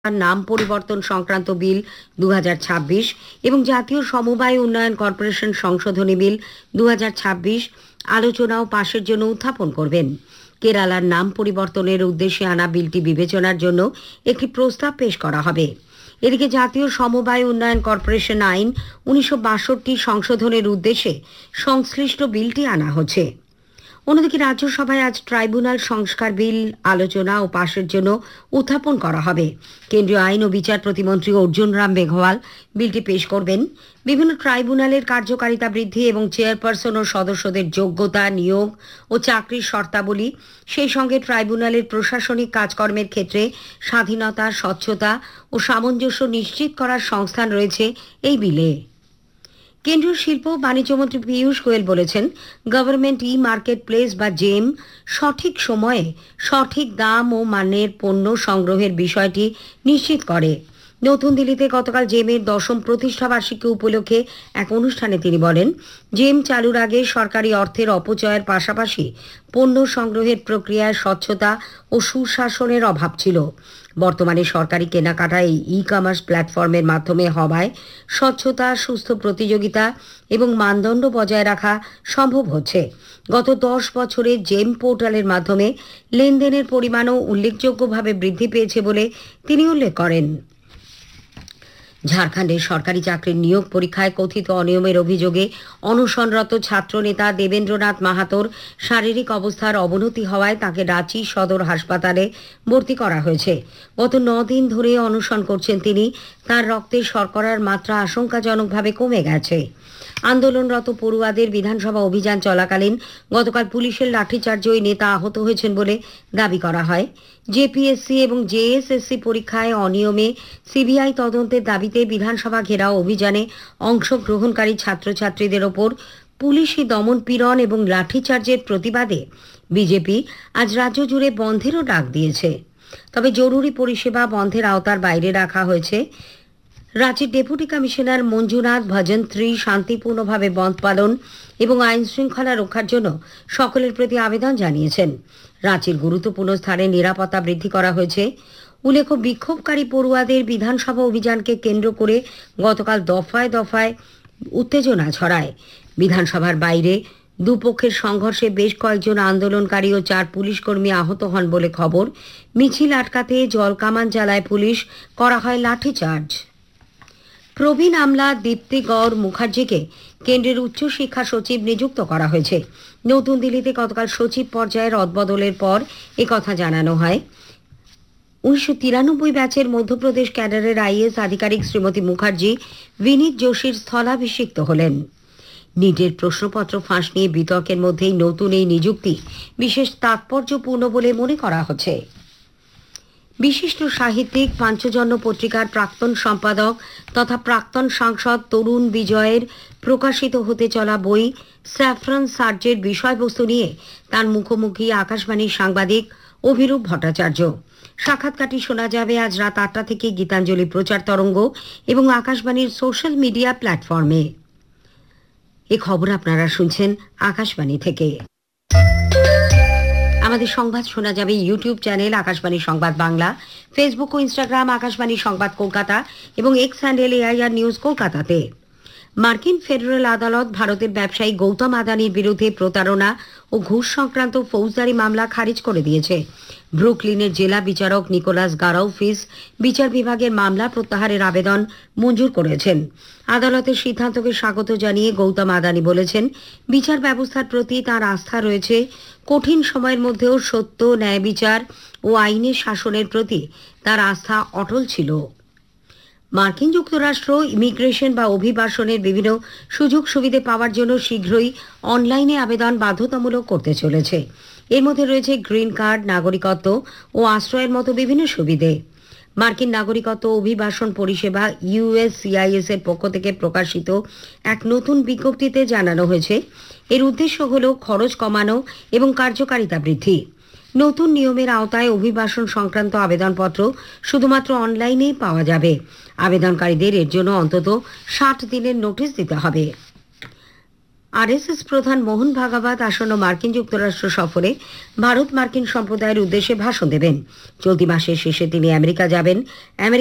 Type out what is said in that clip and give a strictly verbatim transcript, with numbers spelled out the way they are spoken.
নাম পরিবর্তন সংক্রান্ত বিল দু হাজার ছাব্বিশ এবং জাতীয় সমবায় উন্নয়ন কর্পোরেশন সংশোধনী বিল দু হাজার ছাব্বিশ আলোচনা ও পাশের জন্য উত্থাপন করবেন। কেরালার নাম পরিবর্তনের উদ্দেশ্যে আনা বিলটি বিবেচনার জন্য একটি প্রস্তাব পেশ করা হবে। এদিকে জাতীয় সমবায় উন্নয়ন কর্পোরেশন আইন উনিশশো বাষট্টি সংশোধনের উদ্দেশ্যে সংশ্লিষ্ট বিলটি আনা হচ্ছে। অন্যদিকে রাজ্যসভায় আজ ট্রাইব্যুনাল সংস্কার বিল আলোচনা ও পাশের জন্য উত্থাপন করা হবে। কেন্দ্রীয় আইন ও বিচার প্রতিমন্ত্রী অর্জুন রাম মেঘওয়াল বিলটি পেশ করবেন। বিভিন্ন ট্রাইব্যুনালের কার্যকারিতা বৃদ্ধি এবং চেয়ারপারসন ও সদস্যদের যোগ্যতা, নিয়োগ ও চাকরির শর্তাবলী, সেই সঙ্গে ট্রাইব্যুনালের প্রশাসনিক কাজকর্মের ক্ষেত্রে স্বাধীনতা, স্বচ্ছতা ও সামঞ্জস্য নিশ্চিত করার সংস্থান রয়েছে এই বিলে। কেন্দ্রীয় শিল্প ও বাণিজ্যমন্ত্রী পীযূষ গোয়েল বলেছেন, গভর্নমেন্ট ই মার্কেট প্লেস বা জেম সঠিক সময়ে সঠিক দাম ও মানের পণ্য সংগ্রহের বিষয়টি নিশ্চিত করে। নতুন দিল্লিতে গতকাল জেমের দশম প্রতিষ্ঠাবার্ষিকী উপলক্ষে এক অনুষ্ঠানে তিনি বলেন, জেম চালুর আগে সরকারি অর্থের অপচয়ের পাশাপাশি পণ্য সংগ্রহের প্রক্রিয়ায় স্বচ্ছতা ও সুশাসনের অভাব ছিল। বর্তমানে সরকারি কেনাকাটা এই ই কমার্স প্ল্যাটফর্মের মাধ্যমে হওয়ায় স্বচ্ছতা, সুস্থ প্রতিযোগিতা এবং মানদণ্ড বজায় রাখা সম্ভব হচ্ছে। গত দশ বছরে জেম পোর্টালের মাধ্যমে লেনদেনের পরিমাণও উল্লেখযোগ্যভাবে বৃদ্ধি পেয়েছে বলে তিনি উল্লেখ করেন। ঝাড়খণ্ডে সরকারি চাকরির নিয়োগ পরীক্ষায় কথিত অনিয়মের অভিযোগে অনশনরত ছাত্রনেতা দেবেন্দ্রনাথ মাহাতোর শারীরিক অবস্থার অবনতি হওয়ায় তাকে রাঁচি সদর হাসপাতালে ভর্তি করা হয়েছে। গত দিন ধরে অনশন করছেন তিনি। তার রক্তে শর্করার মাত্রা আশঙ্কাজনকভাবে কমে গেছে। আন্দোলনরত পড়ুয়াদের বিধানসভা অভিযান চলাকালীন গতকাল পুলিশের লাঠিচার্জে ওই নেতা আহত হয়েছেন বলে দাবি করা হয়। জেপিএসসি এবং জেএসএসসি পরীক্ষায় অনিয়মে সিবিআই তদন্তের দাবিতে বিধানসভা ঘেরাও অভিযানে অংশগ্রহণকারী ছাত্রছাত্রীদের ওপর পুলিশি দমন পীড়ন এবং লাঠিচার্জের প্রতিবাদে বিজেপি আজ রাজ্য জুড়ে বন্ধেরও ডাক দিয়েছে। তবে জরুরি পরিষেবা বন্ধের আওতার বাইরে রাখা হয়েছে। রাঁচির ডেপুটি কমিশনার মঞ্জুনাথ ভজন্ত্রী শান্তিপূর্ণভাবে বন্ধ পালন এবং আইন শৃঙ্খলা রক্ষার জন্য সকলের প্রতি আবেদন জানিয়েছেন। রাঁচির গুরুত্বপূর্ণ স্থানে নিরাপত্তা বৃদ্ধি করা হয়েছে। উল্লেখ্য, বিক্ষোভকারী পড়ুয়াদের বিধানসভা অভিযানকে কেন্দ্র করে গতকাল দফায় দফায় উত্তেজনা ছড়ায়। বিধানসভার বাইরে দুপক্ষের সংঘর্ষে বেশ কয়েকজন আন্দোলনকারী ও চার পুলিশকর্মী আহত হন বলে খবর। মিছিল আটকাতে জলকামান চালায় পুলিশ, করা হয় লাঠিচার্জ। প্রবীণ আমলা দীপ্তি গৌর মুখার্জিকে কেন্দ্রের উচ্চশিক্ষা সচিব নিযুক্ত করা হয়েছে। নতুন দিল্লিতে গতকাল সচিব পর্যায়ের রদবদলের পর একথা জানানো হয়। উনিশশো তিরানব্বই ব্যাচের মধ্যপ্রদেশ ক্যাডারের আইএস আধিকারিক শ্রীমতী মুখার্জি বিনীত যোশীর স্থলাভিষিক্ত হলেন। নিটের প্রশ্নপত্র ফাঁস নিয়ে বিতর্কের মধ্যেই নতুন এই নিযুক্তি বিশেষ তাৎপর্যপূর্ণ বলে মনে করা হচ্ছে। বিশিষ্ট সাহিত্যিক পাঞ্চজন্য পত্রিকার প্রাক্তন সম্পাদক তথা প্রাক্তন সাংসদ তরুণ বিজয়ের প্রকাশিত হতে চলা বই স্যাফরন সার্জের বিষয়বস্তু নিয়ে তার মুখোমুখি আকাশবাণীর সাংবাদিক অভিরূপ ভট্টাচার্য। সাক্ষাৎকারটি শোনা যাবে আজ রাত আটটা থেকে গীতাঞ্জলি প্রচার তরঙ্গ এবং আকাশবাণীর সোশ্যাল মিডিয়া প্ল্যাটফর্মে। এ খবর আপনারা শুনছেন আকাশবাণী থেকে। আমাদের সংবাদ শোনা যাবে ইউটিউব চ্যানেল আকাশবাণী সংবাদ বাংলা, ফেসবুক ও ইনস্টাগ্রাম আকাশবাণী সংবাদ কলকাতা এবং এক্স হ্যান্ডেল এআইআর নিউজ কলকাতাতে। মার্কিন ফেডারেল আদালত ভারতের ব্যবসায়ী গৌতম আদানির বিরুদ্ধে প্রতারণা ও ঘুষ সংক্রান্ত ফৌজদারি মামলা খারিজ করে দিয়েছে। ব্রুকলিনের জেলা বিচারক নিকোলাস গারাউফিস বিচার বিভাগের মামলা প্রত্যাহারের আবেদন মঞ্জুর করেছেন। আদালতের সিদ্ধান্তকে স্বাগত জানিয়ে গৌতম আদানি বলেছেন, বিচার ব্যবস্থার প্রতি তাঁর আস্থা রয়েছে। কঠিন সময়ের মধ্যেও সত্য, ন্যায় বিচার ও আইনের শাসনের প্রতি তার আস্থা অটল ছিল। মার্কিন যুক্তরাষ্ট্র ইমিগ্রেশন বা অভিবাসনের বিভিন্ন সুযোগ সুবিধে পাওয়ার জন্য শীঘ্রই অনলাইনে আবেদন বাধ্যতামূলক করতে চলেছে। এর মধ্যে রয়েছে গ্রিন কার্ড, নাগরিকত্ব ও আশ্রয়ের মতো বিভিন্ন সুবিধে। মার্কিন নাগরিকত্ব অভিবাসন পরিষেবা ইউএসসিআইএস এর পক্ষ থেকে প্রকাশিত এক নতুন বিজ্ঞপ্তিতে জানানো হয়েছে, এর উদ্দেশ্য হল খরচ কমানো এবং কার্যকারিতা বৃদ্ধি। নতুন নিয়মের আওতায় অভিবাসন সংক্রান্ত আবেদনপত্র শুধুমাত্র অনলাইনেই পাওয়া যাবে। আবেদনকারীদের এর জন্য অন্তত ষাট দিনের নোটিশ দিতে হবে। আরএসএস প্রধান মোহন ভাগাবত আসন্ন মার্কিন যুক্তরাষ্ট্র সফরে ভারত মার্কিন সম্প্রদায়ের উদ্দেশ্যে ভাষণ দেবেন। চলতি মাসের শেষে তিনি আমেরিকা যাবেন।